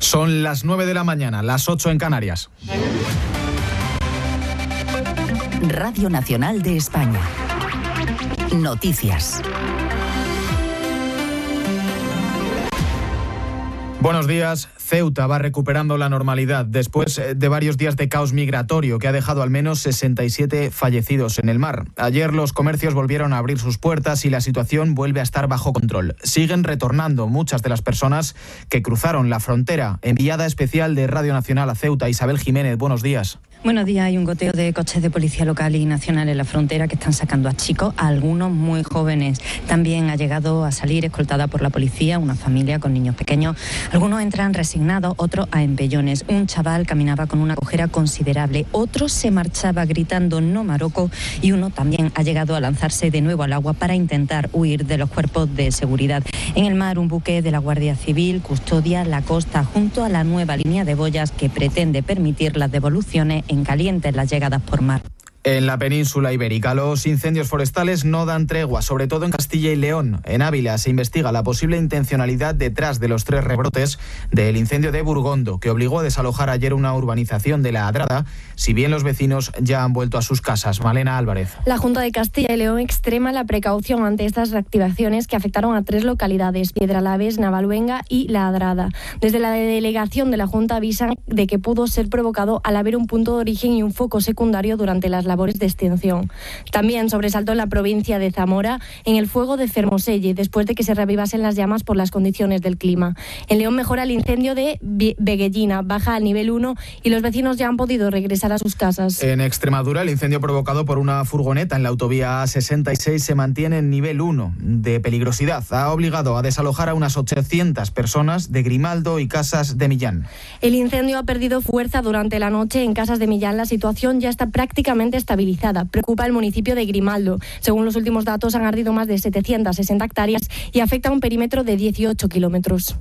Son las 9 de la mañana, las 8 en Canarias. Radio Nacional de España. Noticias. Buenos días. Ceuta va recuperando la normalidad después de varios días de caos migratorio que ha dejado al menos 67 fallecidos en el mar. Ayer los comercios volvieron a abrir sus puertas y la situación vuelve a estar bajo control. Siguen retornando muchas de las personas que cruzaron la frontera. Enviada especial de Radio Nacional a Ceuta, Isabel Jiménez, buenos días. Buenos días. Hay un goteo de coches de policía local y nacional en la frontera que están sacando a chicos, a algunos muy jóvenes. También ha llegado a salir escoltada por la policía una familia con niños pequeños. Algunos entran resignados, otros a empellones. Un chaval caminaba con una cojera considerable, otro se marchaba gritando "no Marocco", y uno también ha llegado a lanzarse de nuevo al agua para intentar huir de los cuerpos de seguridad. En el mar, un buque de la Guardia Civil custodia la costa junto a la nueva línea de boyas que pretende permitir las devoluciones en caliente las llegadas por mar. En la península ibérica, los incendios forestales no dan tregua, sobre todo en Castilla y León. En Ávila se investiga la posible intencionalidad detrás de los 3 rebrotes del incendio de Burgondo, que obligó a desalojar ayer una urbanización de La Adrada, si bien los vecinos ya han vuelto a sus casas. Malena Álvarez. La Junta de Castilla y León extrema la precaución ante estas reactivaciones que afectaron a 3 localidades, Piedralaves, Navaluenga y La Adrada. Desde la delegación de la Junta avisan de que pudo ser provocado al haber un punto de origen y un foco secundario durante las labores de extinción. También sobresaltó en la provincia de Zamora en el fuego de Fermoselle, después de que se reavivasen las llamas por las condiciones del clima. En León mejora el incendio de Veguellina, baja al nivel 1 y los vecinos ya han podido regresar a sus casas. En Extremadura, el incendio provocado por una furgoneta en la autovía A66 se mantiene en nivel 1 de peligrosidad. Ha obligado a desalojar a unas 800 personas de Grimaldo y Casas de Millán. El incendio ha perdido fuerza durante la noche en Casas de Millán. La situación ya está prácticamente estabilizada. Preocupa el municipio de Grimaldo. Según los últimos datos, han ardido más de 760 hectáreas y afecta a un perímetro de 18 kilómetros.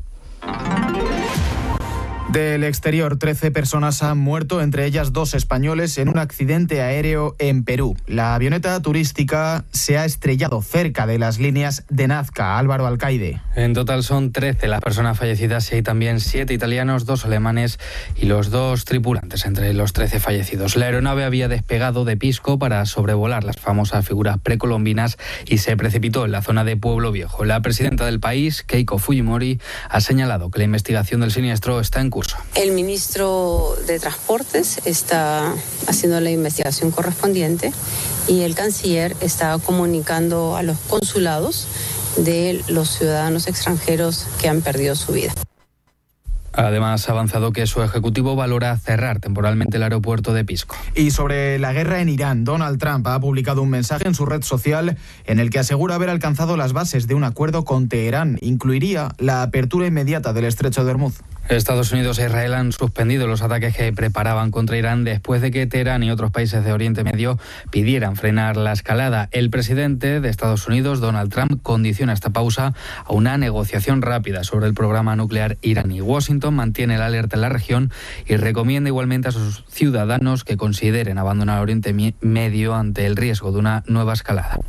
Del exterior, 13 personas han muerto, entre ellas 2 españoles, en un accidente aéreo en Perú. La avioneta turística se ha estrellado cerca de las líneas de Nazca. Álvaro Alcaide. En total son 13 las personas fallecidas y hay también 7 italianos, 2 alemanes y los 2 tripulantes entre los 13 fallecidos. La aeronave había despegado de Pisco para sobrevolar las famosas figuras precolombinas y se precipitó en la zona de Pueblo Viejo. La presidenta del país, Keiko Fujimori, ha señalado que la investigación del siniestro está en curso. El ministro de Transportes está haciendo la investigación correspondiente y el canciller está comunicando a los consulados de los ciudadanos extranjeros que han perdido su vida. Además, ha avanzado que su ejecutivo valora cerrar temporalmente el aeropuerto de Pisco. Y sobre la guerra en Irán, Donald Trump ha publicado un mensaje en su red social en el que asegura haber alcanzado las bases de un acuerdo con Teherán. Incluiría la apertura inmediata del estrecho de Hormuz. Estados Unidos e Israel han suspendido los ataques que preparaban contra Irán después de que Teherán y otros países de Oriente Medio pidieran frenar la escalada. El presidente de Estados Unidos, Donald Trump, condiciona esta pausa a una negociación rápida sobre el programa nuclear iraní. Washington mantiene la alerta en la región y recomienda igualmente a sus ciudadanos que consideren abandonar Oriente Medio ante el riesgo de una nueva escalada.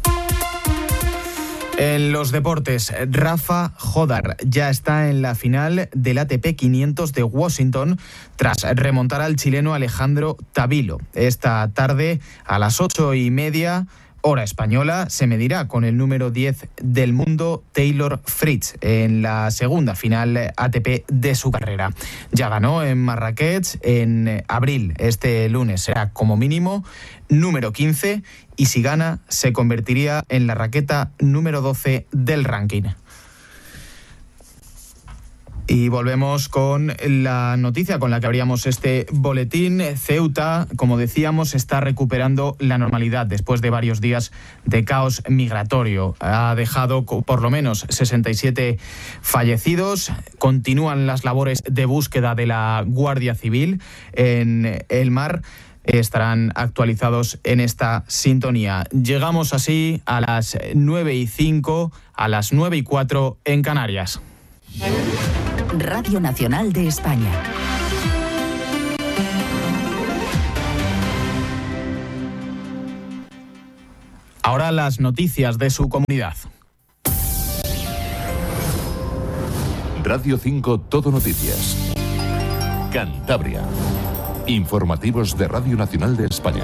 En los deportes, Rafa Jodar ya está en la final del ATP 500 de Washington tras remontar al chileno Alejandro Tavilo. Esta tarde a las 8:30, hora española, se medirá con el número 10 del mundo, Taylor Fritz, en la segunda final ATP de su carrera. Ya ganó en Marrakech en abril. Este lunes será como mínimo número 15 y si gana se convertiría en la raqueta número 12 del ranking. Y volvemos con la noticia con la que abríamos este boletín. Ceuta, como decíamos, está recuperando la normalidad después de varios días de caos migratorio. Ha dejado por lo menos 67 fallecidos. Continúan las labores de búsqueda de la Guardia Civil en el mar. Estarán actualizados en esta sintonía. Llegamos así a las 9:05, a las 9:04 en Canarias. Radio Nacional de España. Ahora las noticias de su comunidad. Radio 5 Todo Noticias. Cantabria. Informativos de Radio Nacional de España.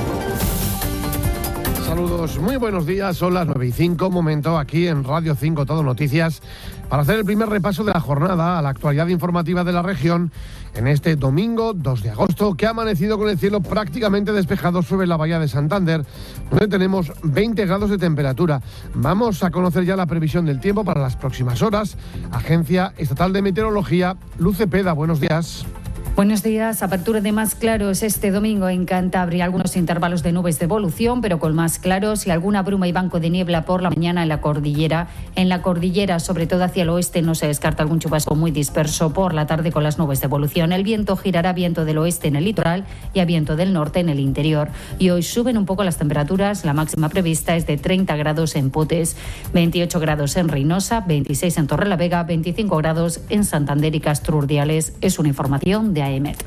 Saludos, muy buenos días, son las 9:05, momento aquí en Radio 5 Todo Noticias para hacer el primer repaso de la jornada a la actualidad informativa de la región en este domingo 2 de agosto, que ha amanecido con el cielo prácticamente despejado sobre la bahía de Santander, donde tenemos 20 grados de temperatura. Vamos a conocer ya la previsión del tiempo para las próximas horas. Agencia Estatal de Meteorología, Luz Cepeda, buenos días. Buenos días. Apertura de más claros este domingo en Cantabria. Algunos intervalos de nubes de evolución, pero con más claros y alguna bruma y banco de niebla por la mañana en la cordillera. En la cordillera, sobre todo hacia el oeste, no se descarta algún chubasco muy disperso por la tarde con las nubes de evolución. El viento girará a viento del oeste en el litoral y a viento del norte en el interior. Y hoy suben un poco las temperaturas. La máxima prevista es de 30 grados en Potes, 28 grados en Reynosa, 26 en Torrelavega, 25 grados en Santander y Castro Urdiales. Es una información de AEMET.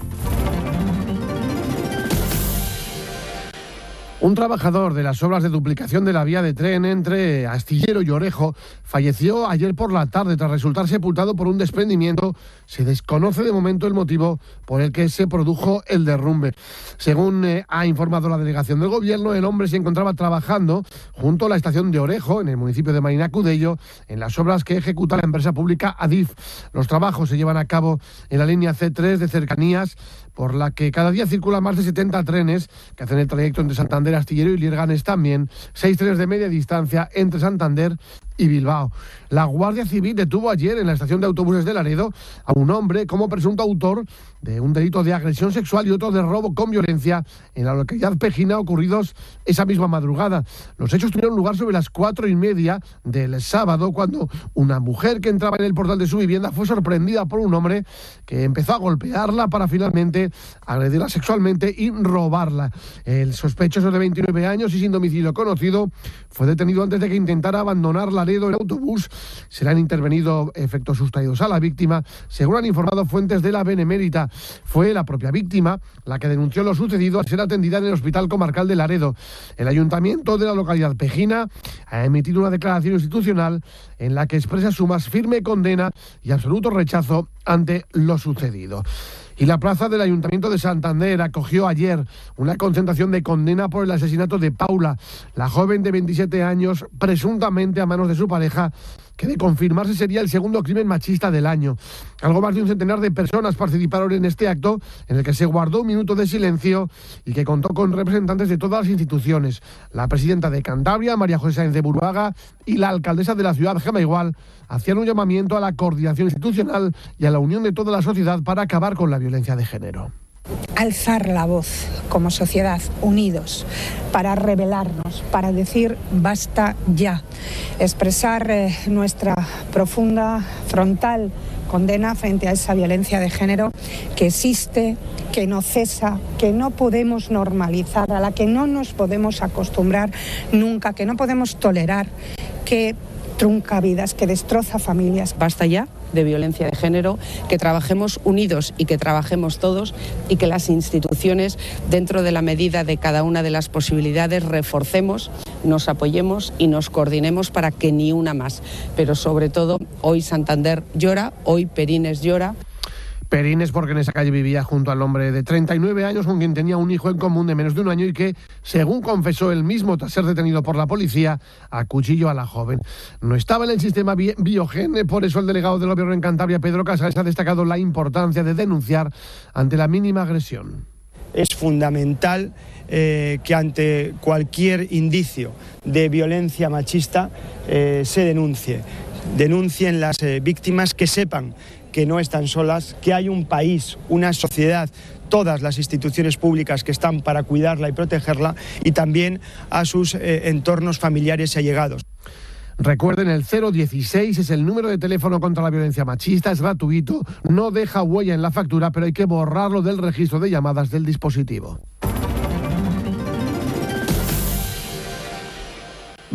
Un trabajador de las obras de duplicación de la vía de tren entre Astillero y Orejo falleció ayer por la tarde tras resultar sepultado por un desprendimiento. Se desconoce de momento el motivo por el que se produjo el derrumbe. Según ha informado la delegación del Gobierno, el hombre se encontraba trabajando junto a la estación de Orejo, en el municipio de Marina Cudello, en las obras que ejecuta la empresa pública Adif. Los trabajos se llevan a cabo en la línea C3 de cercanías, por la que cada día circulan más de 70 trenes que hacen el trayecto entre Santander, Astillero y Lierganes también, 6 trenes de media distancia entre Santander y Bilbao. La Guardia Civil detuvo ayer en la estación de autobuses de Laredo a un hombre como presunto autor de un delito de agresión sexual y otro de robo con violencia en la localidad pejina, ocurridos esa misma madrugada. Los hechos tuvieron lugar sobre las 4:30 del sábado, cuando una mujer que entraba en el portal de su vivienda fue sorprendida por un hombre que empezó a golpearla para finalmente agredirla sexualmente y robarla. El sospechoso, de 29 años y sin domicilio conocido, fue detenido antes de que intentara abandonar Laredo en autobús. Se le han intervenido efectos sustraídos a la víctima, según han informado fuentes de la Benemérita. Fue la propia víctima la que denunció lo sucedido al ser atendida en el Hospital Comarcal de Laredo. El ayuntamiento de la localidad pejina ha emitido una declaración institucional en la que expresa su más firme condena y absoluto rechazo ante lo sucedido. Y la plaza del Ayuntamiento de Santander acogió ayer una concentración de condena por el asesinato de Paula, la joven de 27 años, presuntamente a manos de su pareja, que de confirmarse sería el segundo crimen machista del año. Algo más de un centenar de personas participaron en este acto, en el que se guardó un minuto de silencio y que contó con representantes de todas las instituciones. La presidenta de Cantabria, María José Sáenz de Buruaga, y la alcaldesa de la ciudad, Gemma Igual, hacían un llamamiento a la coordinación institucional y a la unión de toda la sociedad para acabar con la violencia de género. Alzar la voz como sociedad, unidos, para rebelarnos, para decir basta ya, expresar nuestra profunda, frontal condena frente a esa violencia de género que existe, que no cesa, que no podemos normalizar, a la que no nos podemos acostumbrar nunca, que no podemos tolerar, que trunca vidas, que destroza familias. Basta ya de violencia de género, que trabajemos unidos y que trabajemos todos, y que las instituciones, dentro de la medida de cada una de las posibilidades, reforcemos, nos apoyemos y nos coordinemos para que ni una más. Pero sobre todo, hoy Santander llora, hoy Perines llora. Perines porque en esa calle vivía junto al hombre de 39 años con quien tenía un hijo en común de menos de un año y que, según confesó él mismo tras ser detenido por la policía, acuchilló a la joven. No estaba en el sistema Biogen, por eso el delegado del Gobierno en Cantabria, Pedro Casals, ha destacado la importancia de denunciar ante la mínima agresión. Es fundamental que ante cualquier indicio de violencia machista se denuncie. Denuncien las víctimas, que sepan que no están solas, que hay un país, una sociedad, todas las instituciones públicas que están para cuidarla y protegerla, y también a sus entornos familiares y allegados. Recuerden, el 016 es el número de teléfono contra la violencia machista, es gratuito, no deja huella en la factura, pero hay que borrarlo del registro de llamadas del dispositivo.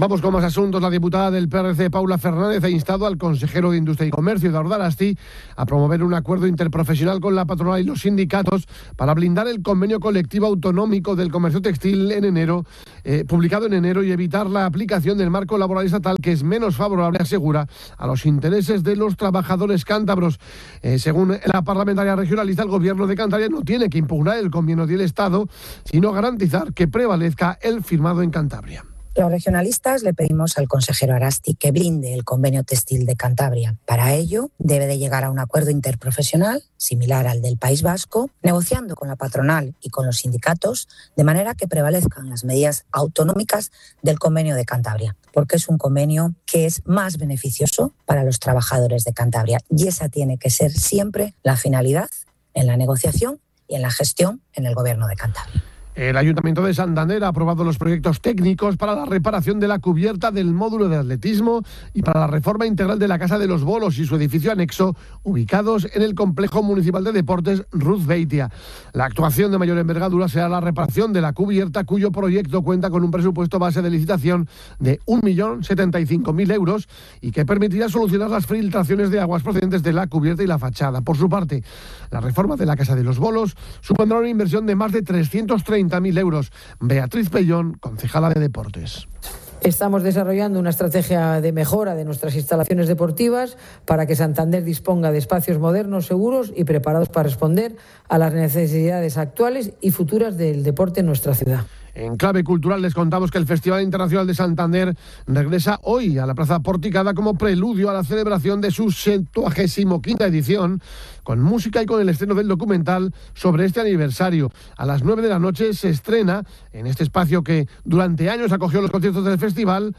Vamos con más asuntos. La diputada del PRC, Paula Fernández, ha instado al consejero de Industria y Comercio, Eduardo Arasti, a promover un acuerdo interprofesional con la patronal y los sindicatos para blindar el convenio colectivo autonómico del comercio textil en enero, publicado en enero, y evitar la aplicación del marco laboral estatal, que es menos favorable, asegura, a los intereses de los trabajadores cántabros. Según la parlamentaria regionalista, el gobierno de Cantabria no tiene que impugnar el convenio del Estado, sino garantizar que prevalezca el firmado en Cantabria. Los regionalistas le pedimos al consejero Arasti que blinde el convenio textil de Cantabria. Para ello, debe de llegar a un acuerdo interprofesional similar al del País Vasco, negociando con la patronal y con los sindicatos, de manera que prevalezcan las medidas autonómicas del convenio de Cantabria, porque es un convenio que es más beneficioso para los trabajadores de Cantabria, y esa tiene que ser siempre la finalidad en la negociación y en la gestión en el gobierno de Cantabria. El Ayuntamiento de Santander ha aprobado los proyectos técnicos para la reparación de la cubierta del módulo de atletismo y para la reforma integral de la Casa de los Bolos y su edificio anexo, ubicados en el Complejo Municipal de Deportes Ruth Beitia. La actuación de mayor envergadura será la reparación de la cubierta, cuyo proyecto cuenta con un presupuesto base de licitación de 1.075.000 euros y que permitirá solucionar las filtraciones de aguas procedentes de la cubierta y la fachada. Por su parte, la reforma de la Casa de los Bolos supondrá una inversión de más de 330.000 euros. Beatriz Pellón, concejala de Deportes. Estamos desarrollando una estrategia de mejora de nuestras instalaciones deportivas para que Santander disponga de espacios modernos, seguros y preparados para responder a las necesidades actuales y futuras del deporte en nuestra ciudad. En clave cultural les contamos que el Festival Internacional de Santander regresa hoy a la Plaza Porticada como preludio a la celebración de su 75ª edición, con música y con el estreno del documental sobre este aniversario. A las 9 de la noche se estrena, en este espacio que durante años acogió los conciertos del festival,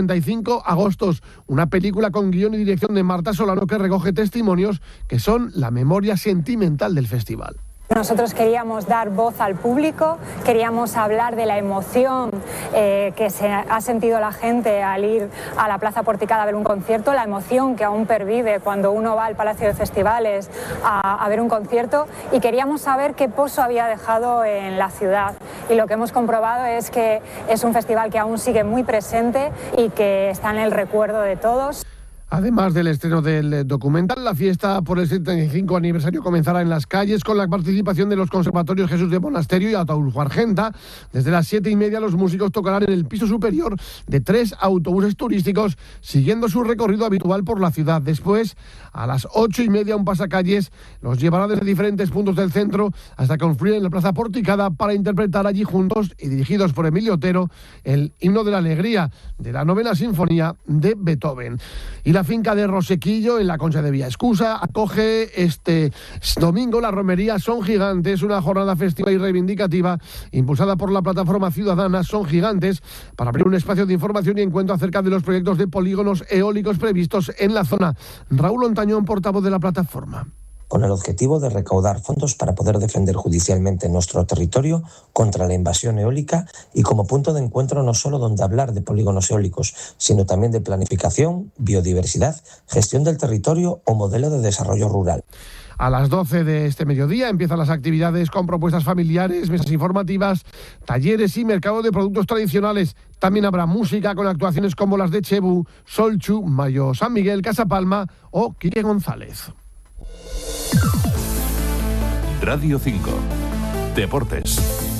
75 Agostos, una película con guión y dirección de Marta Solano que recoge testimonios que son la memoria sentimental del festival. Nosotros queríamos dar voz al público, queríamos hablar de la emoción que se ha sentido la gente al ir a la Plaza Porticada a ver un concierto, la emoción que aún pervive cuando uno va al Palacio de Festivales a ver un concierto, y queríamos saber qué pozo había dejado en la ciudad. Y lo que hemos comprobado es que es un festival que aún sigue muy presente y que está en el recuerdo de todos. Además del estreno del documental, la fiesta por el 75 aniversario comenzará en las calles con la participación de los conservatorios Jesús de Monasterio y Ataulfo Argenta. Desde las 7:30 los músicos tocarán en el piso superior de 3 autobuses turísticos, siguiendo su recorrido habitual por la ciudad. Después, a las 8:30, un pasacalles los llevará desde diferentes puntos del centro hasta confluir en la Plaza Porticada para interpretar allí juntos y dirigidos por Emilio Otero el himno de la alegría de la 9ª Sinfonía de Beethoven. Y la finca de Rosequillo, en la Concha de Villaescusa, acoge este domingo la romería Son Gigantes, una jornada festiva y reivindicativa impulsada por la plataforma ciudadana Son Gigantes para abrir un espacio de información y encuentro acerca de los proyectos de polígonos eólicos previstos en la zona. Raúl Ontañón, portavoz de la plataforma. Con el objetivo de recaudar fondos para poder defender judicialmente nuestro territorio contra la invasión eólica y como punto de encuentro no solo donde hablar de polígonos eólicos, sino también de planificación, biodiversidad, gestión del territorio o modelo de desarrollo rural. A las 12 de este mediodía empiezan las actividades con propuestas familiares, mesas informativas, talleres y mercado de productos tradicionales. También habrá música con actuaciones como las de Chebu, Solchu, Mayo San Miguel, Casa Palma o Quique González. Radio 5. Deportes.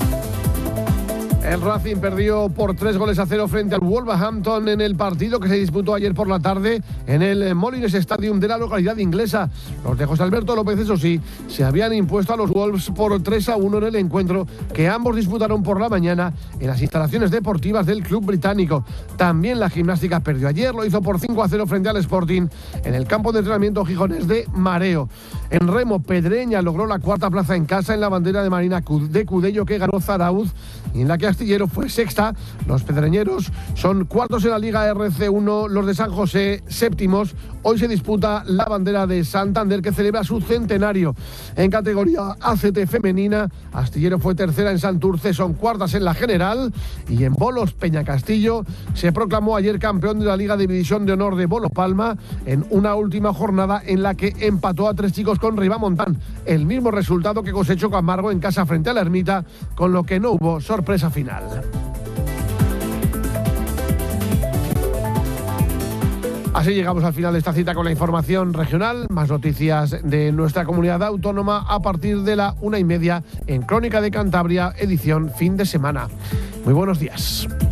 El Racing perdió por 3-0 frente al Wolverhampton en el partido que se disputó ayer por la tarde en el Molines Stadium de la localidad inglesa. Los de José Alberto López, eso sí, se habían impuesto a los Wolves por 3-1 en el encuentro que ambos disputaron por la mañana en las instalaciones deportivas del club británico. También la Gimnástica perdió ayer, lo hizo por 5-0 frente al Sporting en el campo de entrenamiento gijonés de Mareo. En remo, Pedreña logró la 4ª plaza en casa en la bandera de Marina de Cudello que ganó Zarauz y en la que Astillero fue 6ª. Los pedreñeros son 4º en la Liga RC1, los de San José 7º. Hoy se disputa la bandera de Santander que celebra su centenario. En categoría ACT femenina, Astillero fue 3ª en Santurce, son 4º en la general. Y en bolos, Peñacastillo se proclamó ayer campeón de la Liga de División de Honor de Bolo Palma en una última jornada en la que empató a 3 chicos con Ribamontán. El mismo resultado que cosechó Camargo en casa frente a la Ermita, con lo que no hubo sorpresa final. Así llegamos al final de esta cita con la información regional. Más noticias de nuestra comunidad autónoma a partir de la 1:30 en Crónica de Cantabria, edición fin de semana. Muy buenos días.